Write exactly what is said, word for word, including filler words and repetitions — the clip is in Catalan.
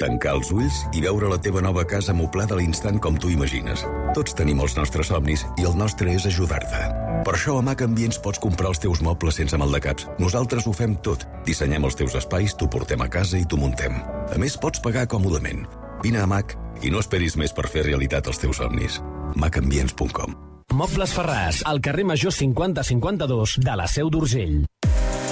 tancar els ulls i veure la teva nova casa amoblada a l'instant com tu imagines. Tots tenim els nostres somnis i el nostre és ajudar-te. Per això a Mac Ambients pots comprar els teus mobles sense maldecaps. Nosaltres ho fem tot. Dissenyem els teus espais, t'ho portem a casa i t'ho muntem. A més, pots pagar còmodament. Vine a Mac i no esperis més per fer realitat els teus somnis. mac ambients punt com. Mobles Ferràs, al carrer Major cinquanta cinquanta-dos de la Seu d'Urgell.